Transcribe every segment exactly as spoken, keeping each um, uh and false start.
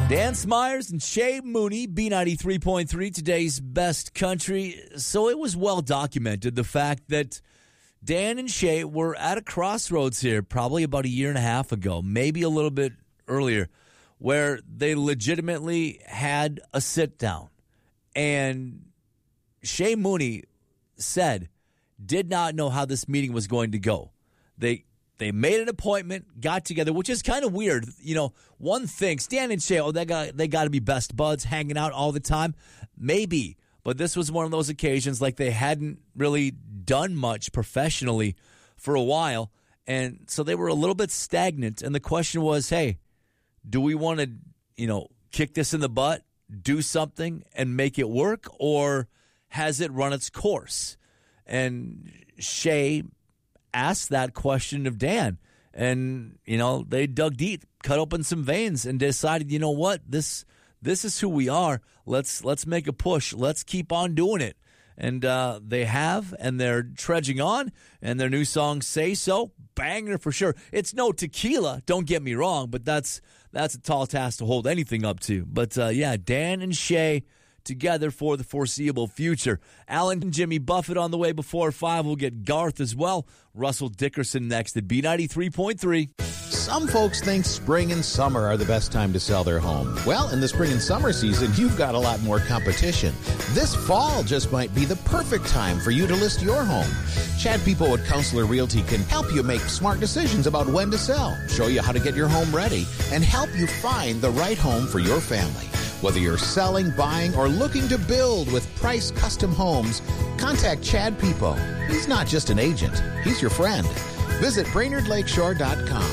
Dan Smyers and Shay Mooney, B ninety-three point three, today's best country. So it was well documented, the fact that Dan and Shay were at a crossroads here probably about a year and a half ago, maybe a little bit earlier, where they legitimately had a sit-down. And Shay Mooney said, did not know how this meeting was going to go. They They made an appointment, got together, which is kind of weird. You know, one thinks, Dan and Shay, oh, they got, they got to be best buds, hanging out all the time. Maybe, but this was one of those occasions like they hadn't really done much professionally for a while, and so they were a little bit stagnant. And the question was, hey, do we want to, you know, kick this in the butt, do something, and make it work, or has it run its course? And Shay asked that question of Dan, and you know they dug deep, cut open some veins, and decided, you know what, this this is who we are. Let's let's make a push. Let's keep on doing it, and uh, they have, and they're trudging on. And their new song, "Say So," banger for sure. It's no tequila, don't get me wrong, but that's that's a tall task to hold anything up to. But uh, yeah, Dan and Shay together for the foreseeable future. Alan and Jimmy Buffett on the way before five. We'll get Garth as well. Russell Dickerson next at B ninety-three point three. Some folks think spring and summer are the best time to sell their home. Well, in the spring and summer season, you've got a lot more competition. This fall just might be the perfect time for you to list your home. Chad People at Counselor Realty can help you make smart decisions about when to sell, show you how to get your home ready, and help you find the right home for your family. Whether you're selling, buying, or looking to build with Price Custom Homes, contact Chad People. He's not just an agent, he's your friend. Visit Brainerd Lakeshore dot com.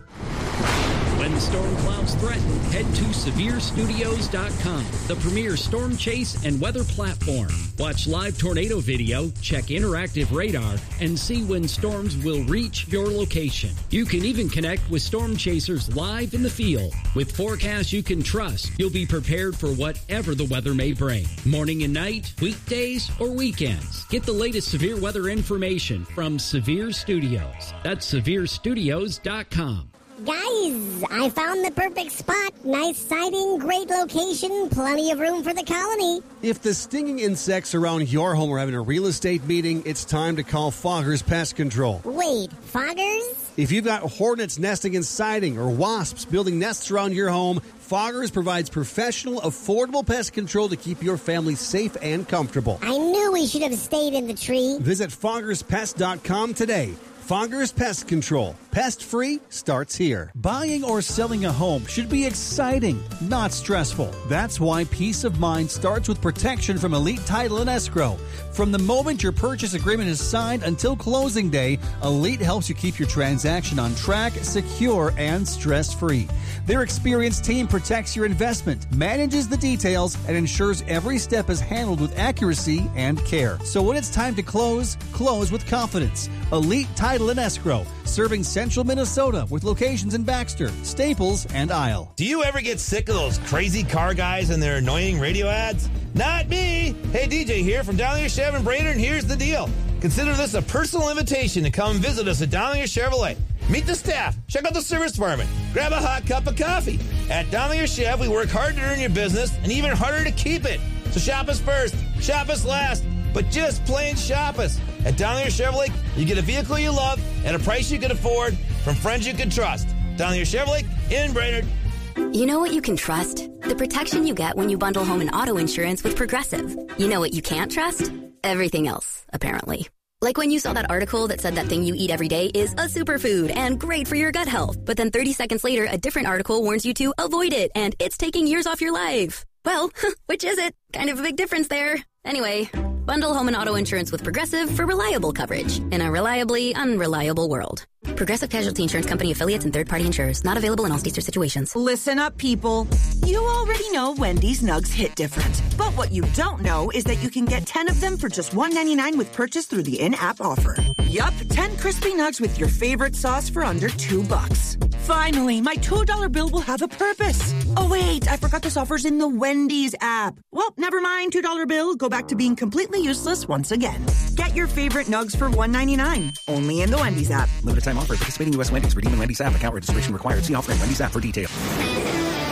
When storm clouds threaten, head to Severe Studios dot com, the premier storm chase and weather platform. Watch live tornado video, check interactive radar, and see when storms will reach your location. You can even connect with storm chasers live in the field. With forecasts you can trust, you'll be prepared for whatever the weather may bring. Morning and night, weekdays, or weekends. Get the latest severe weather information from Severe Studios. That's Severe Studios dot com. Guys, I found the perfect spot. Nice siding, great location, plenty of room for the colony. If the stinging insects around your home are having a real estate meeting, it's time to call Foggers Pest Control. Wait, Foggers? If you've got hornets nesting in siding or wasps building nests around your home, Foggers provides professional, affordable pest control to keep your family safe and comfortable. I knew we should have stayed in the tree. Visit Foggers Pest dot com today. Foggers Pest Control. Pest-free starts here. Buying or selling a home should be exciting, not stressful. That's why peace of mind starts with protection from Elite Title and Escrow. From the moment your purchase agreement is signed until closing day, Elite helps you keep your transaction on track, secure, and stress-free. Their experienced team protects your investment, manages the details, and ensures every step is handled with accuracy and care. So when it's time to close, close with confidence. Elite Title and Escrow, serving central Minnesota with locations in Baxter, Staples, and Isle. Do you ever get sick of those crazy car guys and their annoying radio ads? Not me! Hey, D J here from Dowlinger Chevy and Brainerd, and here's the deal. Consider this a personal invitation to come visit us at Dowlinger Chevrolet. Meet the staff, check out the service department, grab a hot cup of coffee. At Dowlinger Chevy, we work hard to earn your business and even harder to keep it. So shop us first, shop us last, but just plain shop us. At Dowlinger Chevrolet, you get a vehicle you love at a price you can afford from friends you can trust. Dowlinger Chevrolet in Brainerd. You know what you can trust? The protection you get when you bundle home and auto insurance with Progressive. You know what you can't trust? Everything else, apparently. Like when you saw that article that said that thing you eat every day is a superfood and great for your gut health. But then thirty seconds later, a different article warns you to avoid it and it's taking years off your life. Well, which is it? Kind of a big difference there. Anyway, bundle home and auto insurance with Progressive for reliable coverage in a reliably unreliable world. Progressive Casualty Insurance Company affiliates and third-party insurers. Not available in all states or situations. Listen up, people. You already know Wendy's Nugs hit different. But what you don't know is that you can get ten of them for just one ninety-nine with purchase through the in-app offer. Yup, ten crispy nugs with your favorite sauce for under two bucks. Finally, my two dollar bill will have a purpose. Oh, wait, I forgot this offer's in the Wendy's app. Well, never mind, two dollar bill. Go back to being completely useless once again. Get your favorite nugs for one ninety-nine. Only in the Wendy's app. Limited time offer. Participating U S Wendy's. Redeem in Wendy's app. Account registration required. See offer in Wendy's app for details.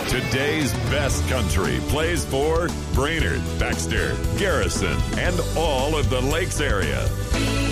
Today's best country plays for Brainerd, Baxter, Garrison, and all of the Lakes area.